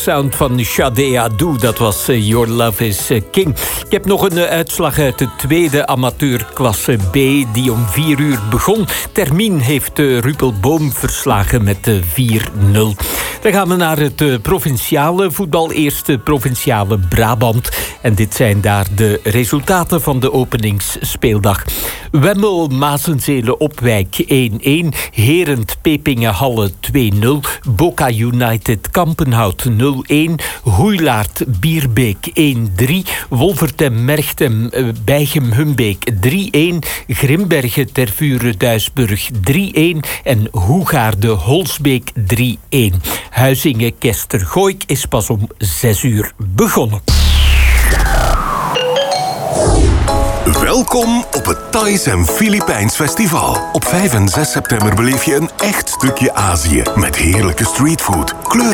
Sound van Sade Adou, dat was Your Love is King. Ik heb nog een uitslag uit de tweede amateurklasse B die om 4 uur begon. Termien heeft Rupelboom verslagen met 4-0. Dan gaan we naar het provinciale voetbal. Eerste provinciale Brabant. En dit zijn daar de resultaten van de openingsspeeldag. Wemmel Mazenzele Opwijk 1-1. Herent Pepingen Halle 2-0. Boca United Kampenhout 0-1. Hoeilaard Bierbeek 1-3. Wolvertem Merchtem Bijgem Humbeek 3-1. Grimbergen Tervuren Duisburg 3-1. En Hoegaarde Holsbeek 3-1. Huizingen Kestergooik is pas om 6 uur begonnen. Welkom op het Thais en Filipijns Festival. Op 5 en 6 september beleef je een echt stukje Azië met heerlijke streetfood,